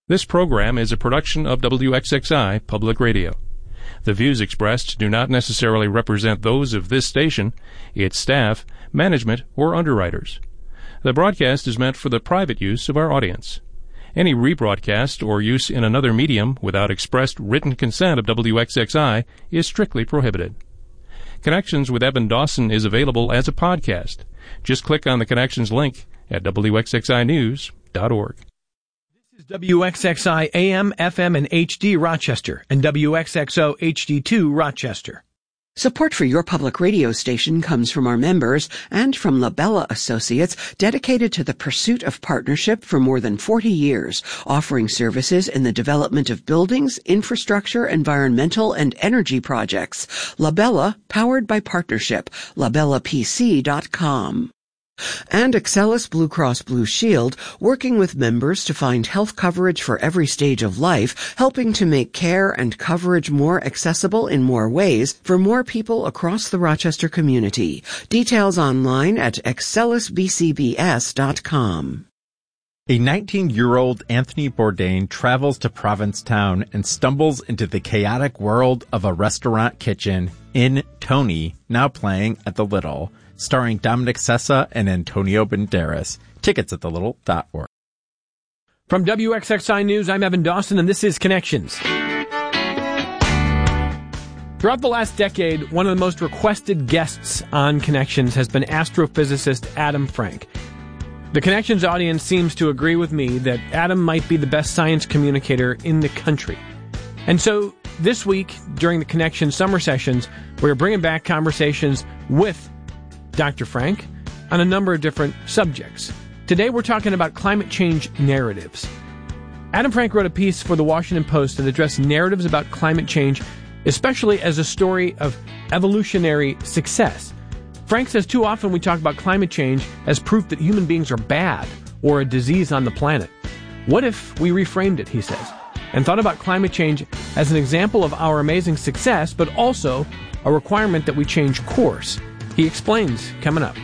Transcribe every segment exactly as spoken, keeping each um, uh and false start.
This program is a production of W X X I Public Radio. The views expressed do not necessarily represent those of this station, its staff, management, or underwriters. The broadcast is meant for the private use of our audience. Any rebroadcast or use in another medium without expressed written consent of W X X I is strictly prohibited. Connections with Evan Dawson is available as a podcast. Just click on the Connections link at W X X I news dot org. W X X I A M, F M, and H D Rochester, and W X X O H D two Rochester. Support for your public radio station comes from our members and from Labella Associates, dedicated to the pursuit of partnership for more than forty years, offering services in the development of buildings, infrastructure, environmental, and energy projects. Labella, powered by partnership. labella p c dot com. And Excellus Blue Cross Blue Shield, working with members to find health coverage for every stage of life, helping to make care and coverage more accessible in more ways for more people across the Rochester community. Details online at excellus b c b s dot com. A nineteen-year-old Anthony Bourdain travels to Provincetown and stumbles into the chaotic world of a restaurant kitchen in Tony, now playing at the Little, starring Dominic Sessa and Antonio Banderas. Tickets at the little dot org. From W X X I News, I'm Evan Dawson, and this is Connections. Throughout the last decade, one of the most requested guests on Connections has been astrophysicist Adam Frank. The Connections audience seems to agree with me that Adam might be the best science communicator in the country. And so this week, during the Connections summer sessions, we're bringing back conversations with Doctor Frank on a number of different subjects. Today we're talking about climate change narratives. Adam Frank wrote a piece for the Washington Post that addressed narratives about climate change, especially as a story of evolutionary success. Frank says too often we talk about climate change as proof that human beings are bad or a disease on the planet. What if we reframed it, he says, and thought about climate change as an example of our amazing success, but also a requirement that we change course? He explains coming up.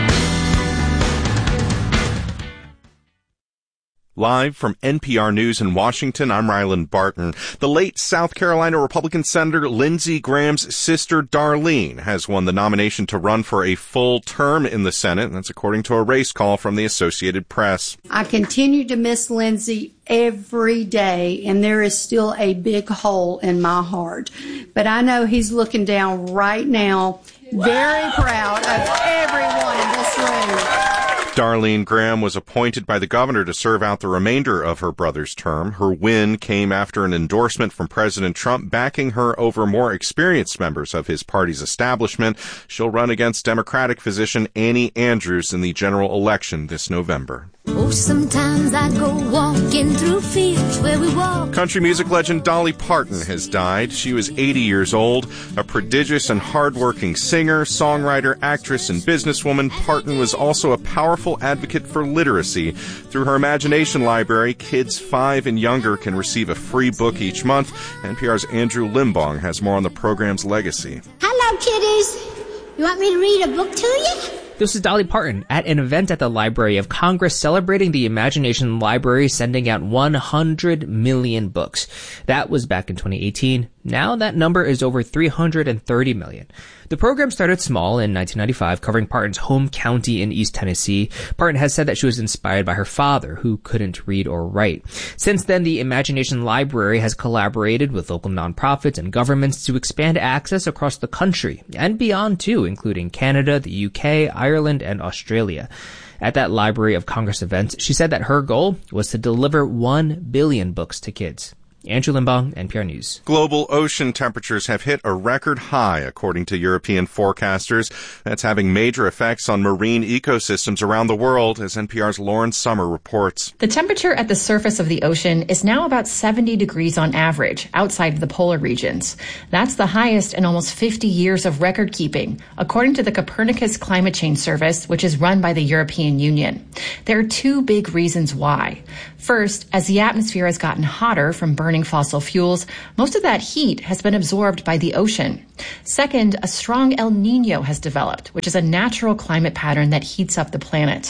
Live from N P R News in Washington, I'm Ryland Barton. The late South Carolina Republican Senator Lindsey Graham's sister Darlene has won the nomination to run for a full term in the Senate. That's according to a race call from the Associated Press. I continue to miss Lindsey every day, and there is still a big hole in my heart. But I know he's looking down right now, very proud of everyone in this room. Darlene Graham was appointed by the governor to serve out the remainder of her brother's term. Her win came after an endorsement from President Trump backing her over more experienced members of his party's establishment. She'll run against Democratic physician Annie Andrews in the general election this November. Oh, sometimes I go walking through fields where we walk. Country music legend Dolly Parton has died. She was eighty years old. A prodigious and hardworking singer, songwriter, actress, and businesswoman, Parton was also a powerful advocate for literacy. Through her Imagination Library, kids five and younger can receive a free book each month. N P R's Andrew Limbong has more on the program's legacy. Hello, kiddies. You want me to read a book to you? This is Dolly Parton at an event at the Library of Congress celebrating the Imagination Library sending out one hundred million books. That was back in twenty eighteen. Now that number is over three hundred thirty million. The program started small in nineteen ninety-five, covering Parton's home county in East Tennessee. Parton has said that she was inspired by her father, who couldn't read or write. Since then, the Imagination Library has collaborated with local nonprofits and governments to expand access across the country and beyond too, including Canada, the U K, Ireland, and Australia. At that Library of Congress event, she said that her goal was to deliver one billion books to kids. Andrew Limbong, N P R News. Global ocean temperatures have hit a record high, according to European forecasters. That's having major effects on marine ecosystems around the world, as N P R's Lauren Summer reports. The temperature at the surface of the ocean is now about seventy degrees on average outside of the polar regions. That's the highest in almost fifty years of record keeping, according to the Copernicus Climate Change Service, which is run by the European Union. There are two big reasons why. First, as the atmosphere has gotten hotter from burning fossil fuels, most of that heat has been absorbed by the ocean. Second, a strong El Niño has developed, which is a natural climate pattern that heats up the planet.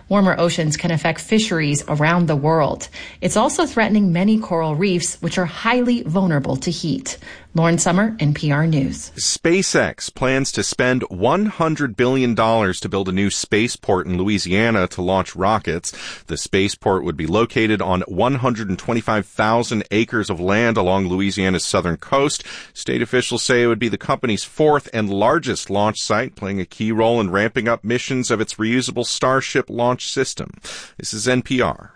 Warmer oceans can affect fisheries around the world. It's also threatening many coral reefs, which are highly vulnerable to heat. Lauren Summer, N P R News. SpaceX plans to spend one hundred billion dollars to build a new spaceport in Louisiana to launch rockets. The spaceport would be located on one hundred twenty-five thousand acres of land along Louisiana's southern coast. State officials say it would be the company's fourth and largest launch site, playing a key role in ramping up missions of its reusable Starship launch system. This is N P R.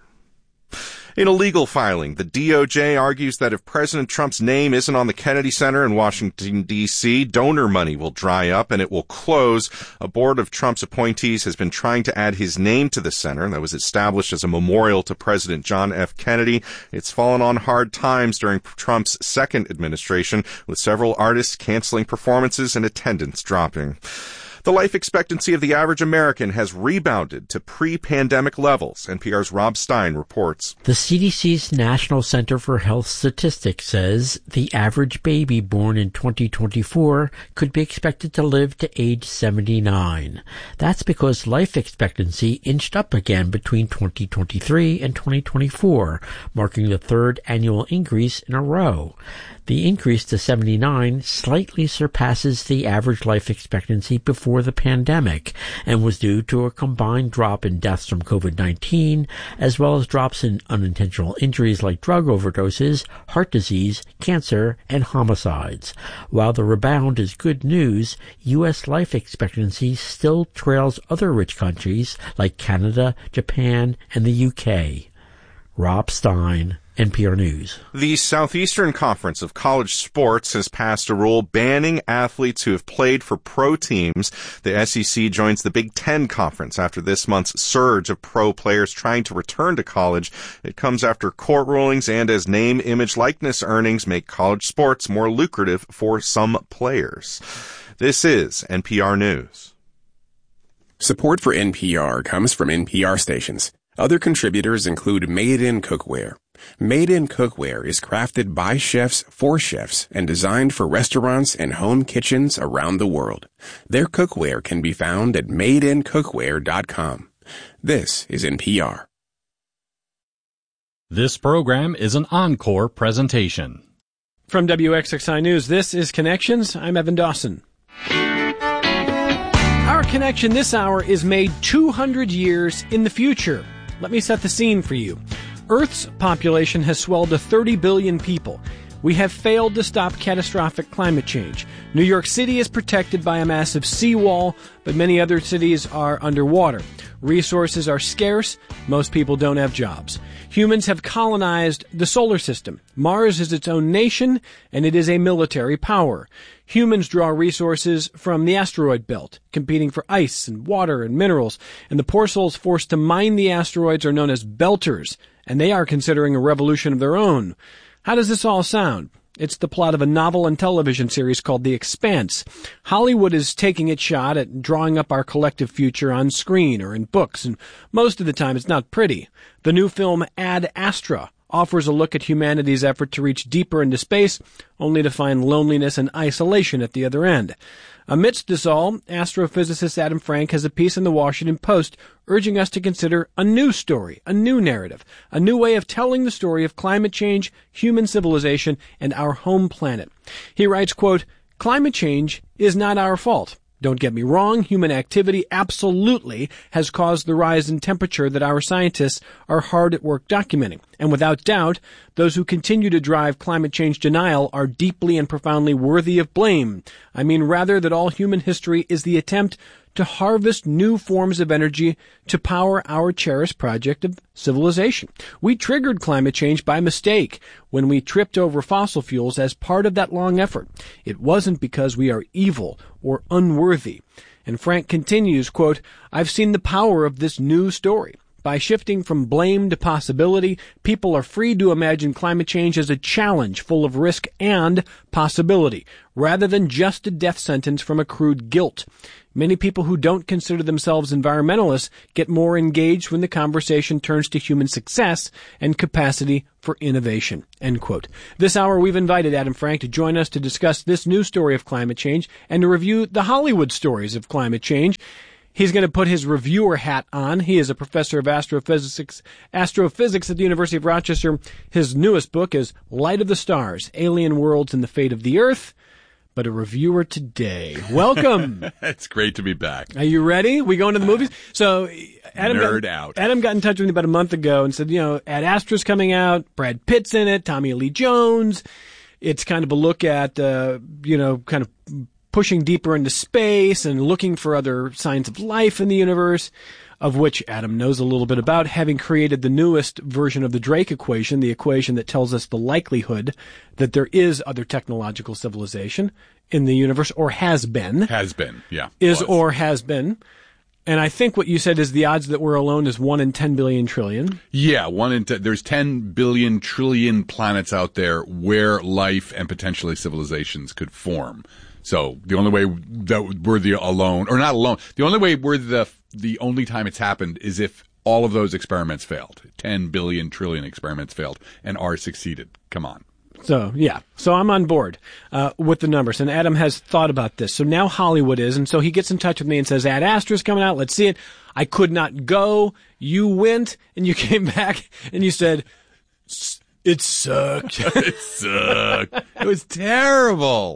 In a legal filing, the D O J argues that if President Trump's name isn't on the Kennedy Center in Washington, D C, donor money will dry up and it will close. A board of Trump's appointees has been trying to add his name to the center that was established as a memorial to President John F. Kennedy. It's fallen on hard times during Trump's second administration, with several artists canceling performances and attendance dropping. The life expectancy of the average American has rebounded to pre-pandemic levels. N P R's Rob Stein reports. The C D C's National Center for Health Statistics says the average baby born in twenty twenty-four could be expected to live to age seventy-nine. That's because life expectancy inched up again between twenty twenty-three and twenty twenty-four, marking the third annual increase in a row. The increase to seventy-nine slightly surpasses the average life expectancy before the pandemic and was due to a combined drop in deaths from covid nineteen, as well as drops in unintentional injuries like drug overdoses, heart disease, cancer, and homicides. While the rebound is good news, U S life expectancy still trails other rich countries like Canada, Japan, and the U K. Rob Stein, N P R News. The Southeastern Conference of College Sports has passed a rule banning athletes who have played for pro teams. The S E C joins the Big Ten Conference after this month's surge of pro players trying to return to college. It comes after court rulings and as name, image, likeness earnings make college sports more lucrative for some players. This is N P R News. Support for N P R comes from N P R stations. Other contributors include Made In Cookware. Made In Cookware is crafted by chefs for chefs and designed for restaurants and home kitchens around the world. Their cookware can be found at made in cookware dot com. This is N P R. This program is an encore presentation. From W X X I News, this is Connections. I'm Evan Dawson. Our connection this hour is made two hundred years in the future. Let me set the scene for you. Earth's population has swelled to thirty billion people. We have failed to stop catastrophic climate change. New York City is protected by a massive seawall, but many other cities are underwater. Resources are scarce. Most people don't have jobs. Humans have colonized the solar system. Mars is its own nation, and it is a military power. Humans draw resources from the asteroid belt, competing for ice and water and minerals, and the poor souls forced to mine the asteroids are known as belters, and they are considering a revolution of their own. How does this all sound? It's the plot of a novel and television series called The Expanse. Hollywood is taking its shot at drawing up our collective future on screen or in books, and most of the time it's not pretty. The new film Ad Astra offers a look at humanity's effort to reach deeper into space, only to find loneliness and isolation at the other end. Amidst this all, astrophysicist Adam Frank has a piece in the Washington Post urging us to consider a new story, a new narrative, a new way of telling the story of climate change, human civilization, and our home planet. He writes, quote, "Climate change is not our fault. Don't get me wrong, human activity absolutely has caused the rise in temperature that our scientists are hard at work documenting. And without doubt, those who continue to drive climate change denial are deeply and profoundly worthy of blame. I mean rather that all human history is the attempt to harvest new forms of energy to power our cherished project of civilization. We triggered climate change by mistake when we tripped over fossil fuels as part of that long effort. It wasn't because we are evil or unworthy." And Frank continues, quote, "I've seen the power of this new story. By shifting from blame to possibility, people are free to imagine climate change as a challenge full of risk and possibility, rather than just a death sentence from accrued guilt. Many people who don't consider themselves environmentalists get more engaged when the conversation turns to human success and capacity for innovation." End quote. This hour, we've invited Adam Frank to join us to discuss this new story of climate change and to review the Hollywood stories of climate change. He's going to put his reviewer hat on. He is a professor of astrophysics, astrophysics at the University of Rochester. His newest book is Light of the Stars, Alien Worlds and the Fate of the Earth. But a reviewer today. Welcome. It's great to be back. Are you ready? We going to the movies? So Adam Nerd got, out. Adam got in touch with me about a month ago and said, you know, Ad Astra's coming out. Brad Pitt's in it. Tommy Lee Jones. It's kind of a look at, uh, you know, kind of pushing deeper into space and looking for other signs of life in the universe, of which Adam knows a little bit about, having created the newest version of the Drake equation, the equation that tells us the likelihood that there is other technological civilization in the universe, or has been. Has been, yeah. Is was. or has been. And I think what you said is the odds that we're alone is one in ten billion trillion. Yeah, one in ten. There's ten billion trillion planets out there where life and potentially civilizations could form. So the only way that we're the alone, or not alone, the only way we're the the only time it's happened is if all of those experiments failed. ten billion trillion experiments failed, and ours succeeded. Come on. So, yeah. So I'm on board uh, with the numbers, and Adam has thought about this. So now Hollywood is, and so he gets in touch with me and says, Ad Astra's coming out. Let's see it. I could not go. You went, and you came back, and you said, it sucked. It sucked. It was terrible.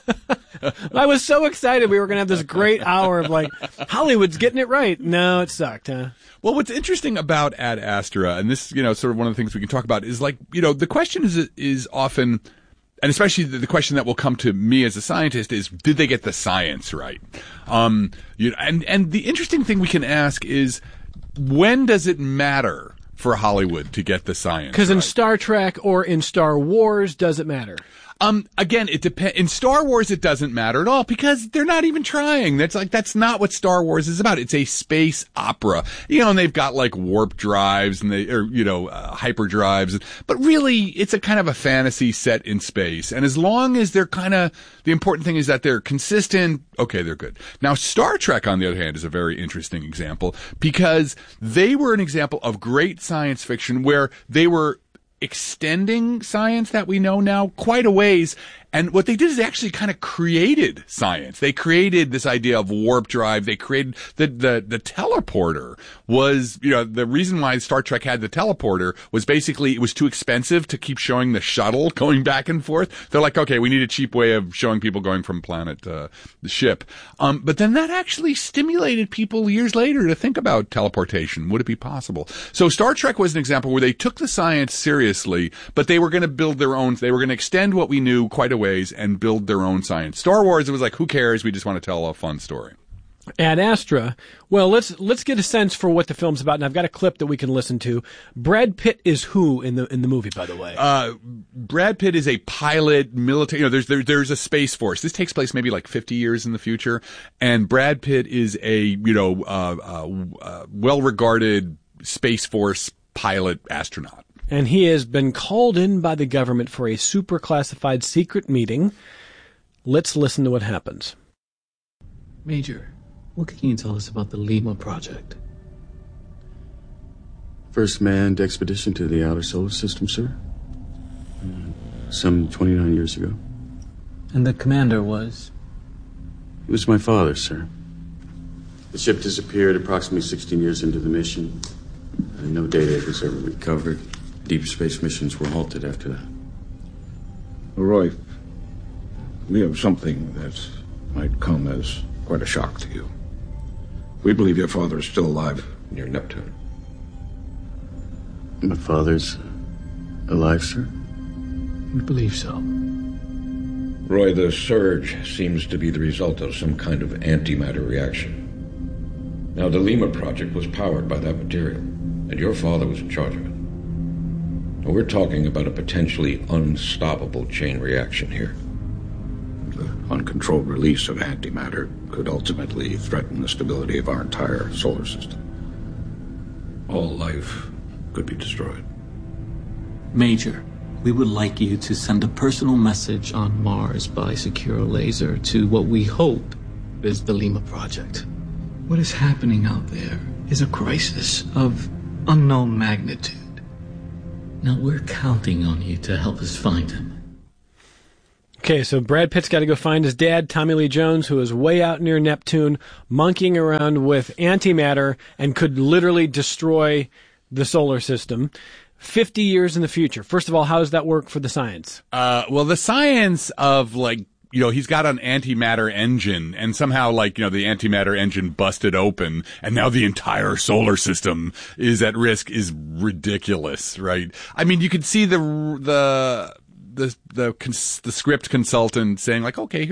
I was so excited we were going to have this great hour of like, Hollywood's getting it right. No, it sucked, huh? Well, what's interesting about Ad Astra, and this, you know, sort of one of the things we can talk about is like, you know, the question is, is often, and especially the, the question that will come to me as a scientist is, did they get the science right? Um, you know, and, and the interesting thing we can ask is, when does it matter for Hollywood to get the science Because right? in Star Trek or in Star Wars, does it matter? Um, again, it depends. In Star Wars, it doesn't matter at all because they're not even trying. That's like, that's not what Star Wars is about. It's a space opera, you know, and they've got like warp drives and they, or, you know, uh, hyperdrives, but really it's a kind of a fantasy set in space. And as long as they're kind of, the important thing is that they're consistent. Okay, they're good. Now, Star Trek, on the other hand, is a very interesting example because they were an example of great science fiction where they were extending science that we know now quite a ways. And what they did is they actually kind of created science. They created this idea of warp drive. They created the, the, the teleporter was, you know, the reason why Star Trek had the teleporter was basically it was too expensive to keep showing the shuttle going back and forth. They're like, okay, we need a cheap way of showing people going from planet to the ship. Um, but then that actually stimulated people years later to think about teleportation. Would it be possible? So Star Trek was an example where they took the science seriously, but they were going to build their own, they were going to extend what we knew quite a ways and build their own science. Star Wars, it was like, who cares? We just want to tell a fun story. Ad Astra. Well, let's let's get a sense for what the film's about, and I've got a clip that we can listen to. Brad Pitt is who in the in the movie, by the way? Uh, Brad Pitt is a pilot, military. You know, there's there, there's a space force. This takes place maybe like fifty years in the future, and Brad Pitt is a you know uh, uh, uh, well-regarded space force pilot astronaut. And he has been called in by the government for a super classified secret meeting. Let's listen to what happens. Major, what can you tell us about the Lima project? First manned expedition to the outer solar system, sir. Uh, some twenty-nine years ago. And the commander was? It was my father, sir. The ship disappeared approximately sixteen years into the mission. Uh, no data was ever recovered. Deep space missions were halted after that. Roy, we have something that might come as quite a shock to you. We believe your father is still alive near Neptune. My father's alive, sir? We believe so. Roy, the surge seems to be the result of some kind of antimatter reaction. Now, the Lima project was powered by that material, and your father was in charge of it. Now, we're talking about a potentially unstoppable chain reaction here. The uncontrolled release of antimatter could ultimately threaten the stability of our entire solar system. All life could be destroyed. Major, we would like you to send a personal message on Mars by secure laser to what we hope is the Lima project. What is happening out there is a crisis of unknown magnitude. Now we're counting on you to help us find him. Okay, so Brad Pitt's got to go find his dad, Tommy Lee Jones, who is way out near Neptune, monkeying around with antimatter and could literally destroy the solar system. fifty years in the future. First of all, how does that work for the science? Uh, well, the science of, like, you know, he's got an antimatter engine, and somehow, like, you know, the antimatter engine busted open, and now the entire solar system is at risk is ridiculous, right? I mean, you could see the, the, the, the, cons- the script consultant saying, like, okay,